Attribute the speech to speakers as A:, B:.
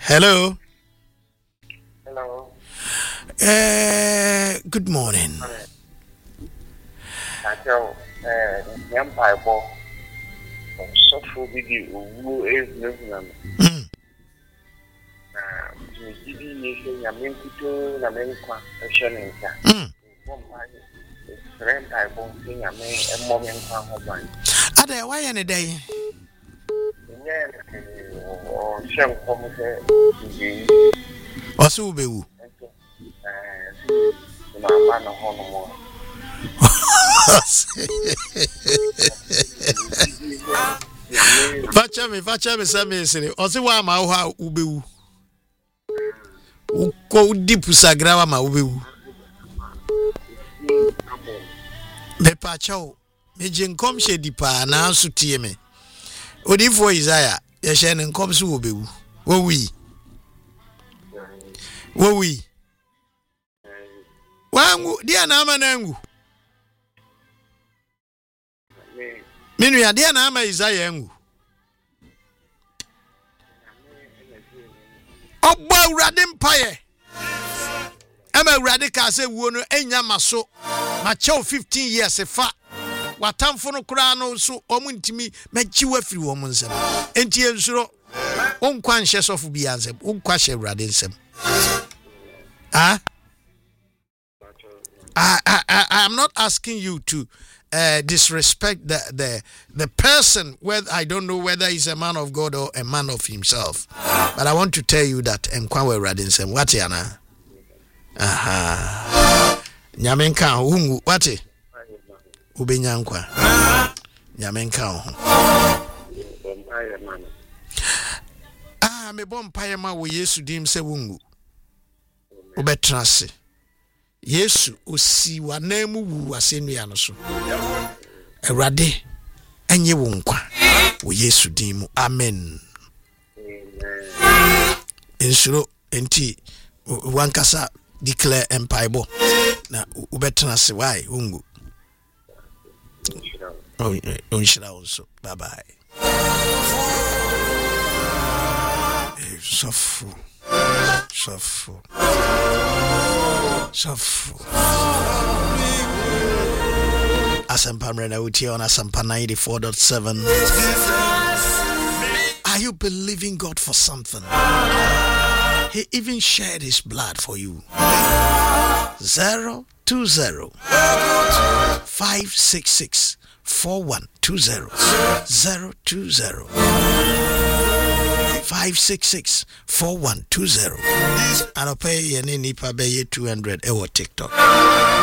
A: Hello.
B: Hello.
A: Good morning.
B: Until Empire Ball. So for video, who is listening? Giving a minute, a minute, a shilling. Empire Ball thing, a moment.
A: Ade, why any day?
B: Or shall come
A: Also, be who?
B: My man of honor.
A: Facha me some say. Also, why my how ubewu? Uko deep sagrawa ma ubewu. Me pacho. Me jinkom she dipa na anso tie me. Odifo Isaiah, ye she ne nkom so ubewu. Wo wi. Wangu dia na ama nangu. Minu ya dia na ama Isaiah yangu. Ogba urade mpaye. Ama urade ka se wuo no enya maso. Ma chew 15 years fa. Watamfo no kura no so omuntimi machi wafiri wo nsem. Enti ensuro onkwa nhye sofu bi ansem. Onkwa hye urade nsem. I'm not asking you to disrespect the person. Whether I don't know whether he's a man of God or a man of himself, but I want to tell you that Nkwanwe Radinsem what yana. Nyamenka ungu what? Ubenyankwa. Nyamenka. Me bompaye ma wo Yesu dim se wungu. Ubetrase. Yesu osi wanemu wu asenu ya no so. Awurade enye wo nkwa. Wo Yesu dim mu. Amen. Ensuro enti wankasa declare empire bo. Na ubetrase why ungu. Onshira also. Bye bye. Suffer. Asampa Mrena Uti on Asampa 94.7. Are you believing God for something? He even shed his blood for you. 020 566 4120 020 566 4120 and I'll pay any nipa be 200 ewo TikTok.